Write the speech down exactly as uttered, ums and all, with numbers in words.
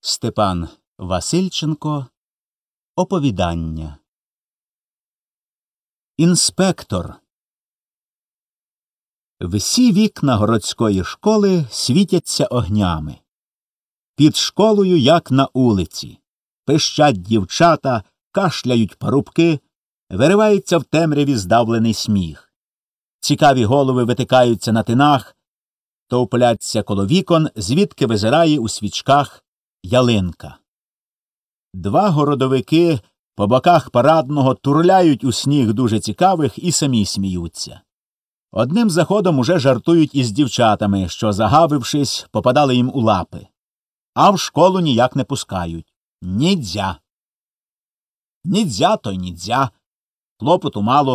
Степан Васильченко. Оповідання. Інспектор. Всі вікна городської школи світяться огнями. Під школою, як на улиці. Пищать дівчата, кашляють парубки, виривається в темряві здавлений сміх. Цікаві голови витикаються на тинах, товпляться коло вікон, звідки визирає у свічках ялинка. Два городовики по боках парадного турляють у сніг дуже цікавих і самі сміються. Одним заходом уже жартують із дівчатами, що, загавившись, попадали їм у лапи. А в школу ніяк не пускають. Нідзя. Нідзя то й нідзя. Клопоту мало.